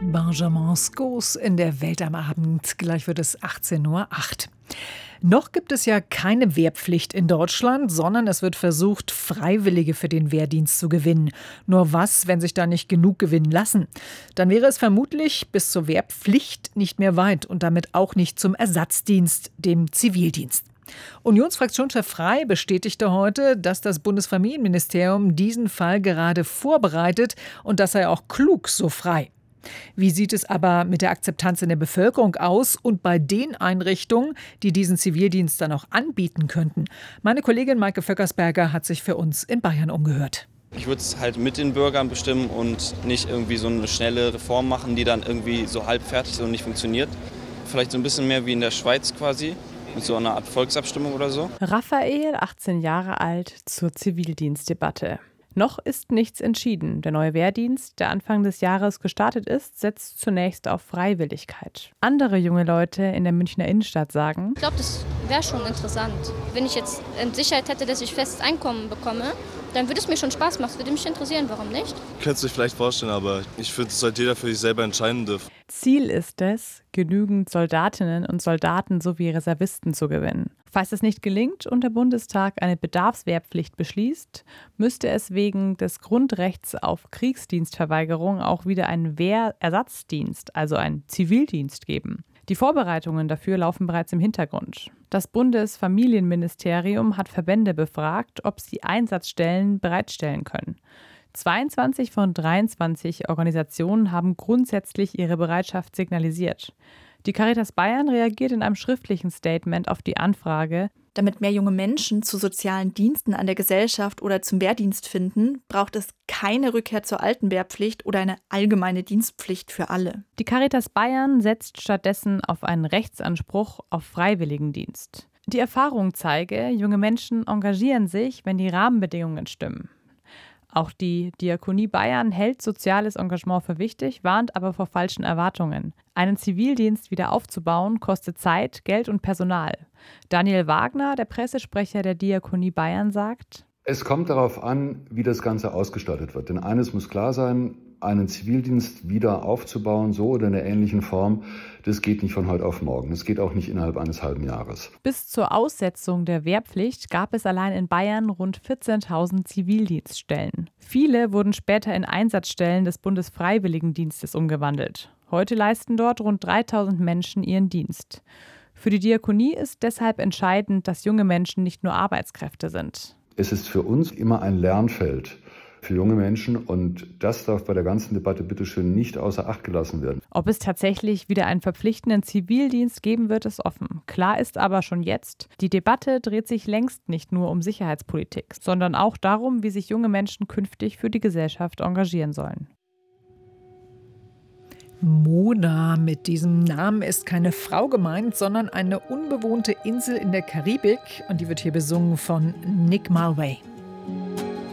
Benjamin Scos in der Welt am Abend. Gleich wird es 18:08 Uhr. Noch gibt es ja keine Wehrpflicht in Deutschland, sondern es wird versucht, Freiwillige für den Wehrdienst zu gewinnen. Nur was, wenn sich da nicht genug gewinnen lassen? Dann wäre es vermutlich bis zur Wehrpflicht nicht mehr weit und damit auch nicht zum Ersatzdienst, dem Zivildienst. Unionsfraktionschef Frey bestätigte heute, dass das Bundesfamilienministerium diesen Fall gerade vorbereitet und das sei auch klug, so Frey. Wie sieht es aber mit der Akzeptanz in der Bevölkerung aus und bei den Einrichtungen, die diesen Zivildienst dann auch anbieten könnten? Meine Kollegin Maike Vöckersberger hat sich für uns in Bayern umgehört. Ich würde es halt mit den Bürgern bestimmen und nicht irgendwie so eine schnelle Reform machen, die dann irgendwie so halb fertig ist und nicht funktioniert. Vielleicht so ein bisschen mehr wie in der Schweiz quasi, mit so einer Art Volksabstimmung oder so. Raphael, 18 Jahre alt, zur Zivildienstdebatte. Noch ist nichts entschieden. Der neue Wehrdienst, der Anfang des Jahres gestartet ist, setzt zunächst auf Freiwilligkeit. Andere junge Leute in der Münchner Innenstadt sagen: Ich glaube, das wäre schon interessant. Wenn ich jetzt Sicherheit hätte, dass ich festes Einkommen bekomme, dann würde es mir schon Spaß machen. Würde mich interessieren, warum nicht? Ich könnte es sich vielleicht vorstellen, aber ich finde, es sollte jeder für sich selber entscheiden dürfen. Ziel ist es, genügend Soldatinnen und Soldaten sowie Reservisten zu gewinnen. Falls es nicht gelingt und der Bundestag eine Bedarfswehrpflicht beschließt, müsste es wegen des Grundrechts auf Kriegsdienstverweigerung auch wieder einen Wehrersatzdienst, also einen Zivildienst geben. Die Vorbereitungen dafür laufen bereits im Hintergrund. Das Bundesfamilienministerium hat Verbände befragt, ob sie Einsatzstellen bereitstellen können. 22 von 23 Organisationen haben grundsätzlich ihre Bereitschaft signalisiert. Die Caritas Bayern reagiert in einem schriftlichen Statement auf die Anfrage. Damit mehr junge Menschen zu sozialen Diensten an der Gesellschaft oder zum Wehrdienst finden, braucht es keine Rückkehr zur alten Wehrpflicht oder eine allgemeine Dienstpflicht für alle. Die Caritas Bayern setzt stattdessen auf einen Rechtsanspruch auf Freiwilligendienst. Die Erfahrung zeige, junge Menschen engagieren sich, wenn die Rahmenbedingungen stimmen. Auch die Diakonie Bayern hält soziales Engagement für wichtig, warnt aber vor falschen Erwartungen. Einen Zivildienst wieder aufzubauen, kostet Zeit, Geld und Personal. Daniel Wagner, der Pressesprecher der Diakonie Bayern, sagt: Es kommt darauf an, wie das Ganze ausgestaltet wird. Denn eines muss klar sein: einen Zivildienst wieder aufzubauen, so oder in einer ähnlichen Form, das geht nicht von heute auf morgen. Das geht auch nicht innerhalb eines halben Jahres. Bis zur Aussetzung der Wehrpflicht gab es allein in Bayern rund 14.000 Zivildienststellen. Viele wurden später in Einsatzstellen des Bundesfreiwilligendienstes umgewandelt. Heute leisten dort rund 3.000 Menschen ihren Dienst. Für die Diakonie ist deshalb entscheidend, dass junge Menschen nicht nur Arbeitskräfte sind. Es ist für uns immer ein Lernfeld für junge Menschen und das darf bei der ganzen Debatte bitteschön nicht außer Acht gelassen werden. Ob es tatsächlich wieder einen verpflichtenden Zivildienst geben wird, ist offen. Klar ist aber schon jetzt, die Debatte dreht sich längst nicht nur um Sicherheitspolitik, sondern auch darum, wie sich junge Menschen künftig für die Gesellschaft engagieren sollen. Mona, mit diesem Namen ist keine Frau gemeint, sondern eine unbewohnte Insel in der Karibik und die wird hier besungen von Nick Mulvey.